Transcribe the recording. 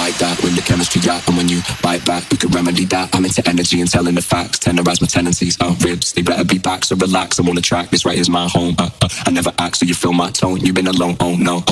like that when the chemistry out, and when you bite back, we could remedy that. I'm into energy and telling the facts, tenderize my tendencies. Ribs, they better be back, so relax. I'm on the track. This right is my home. I never act, so you feel my tone. You've been alone. Oh no.